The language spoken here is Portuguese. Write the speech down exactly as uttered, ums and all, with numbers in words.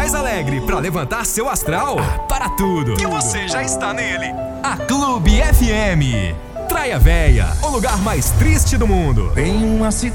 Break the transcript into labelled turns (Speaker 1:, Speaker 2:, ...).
Speaker 1: mais alegre pra levantar seu astral? Ah, para tudo! Que você já está nele! A Clube F M. Traia Véia, o lugar mais triste do mundo.
Speaker 2: Tem uma cidade